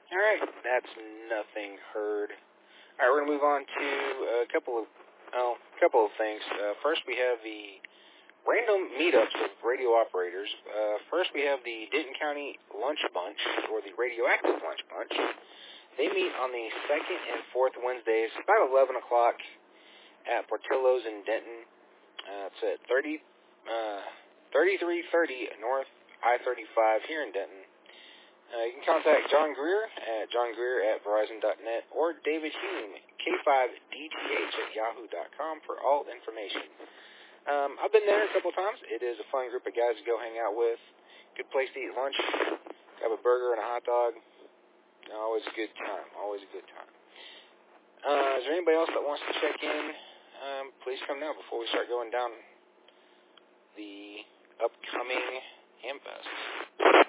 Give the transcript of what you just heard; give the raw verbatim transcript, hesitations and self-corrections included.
All right, that's Nothing Heard. All right, we're gonna move on to a couple of oh, a couple of things. Uh, first, we have the random meetups of radio operators. Uh, first, we have the Denton County Lunch Bunch, or the Radioactive Lunch Bunch. They meet on the second and fourth Wednesdays, about eleven o'clock, at Portillo's in Denton. Uh, it's at thirty, uh, thirty-three thirty North I thirty-five here in Denton. Uh, you can contact John Greer at john greer at verizon dot net or David Hume, K five D T H at yahoo dot com for all information. Um, I've been there a couple times. It is a fun group of guys to go hang out with. Good place to eat lunch. Have a burger and a hot dog. Always a good time. Always a good time. Uh, is there anybody else that wants to check in? Um, please come now before we start going down the upcoming Hamfest.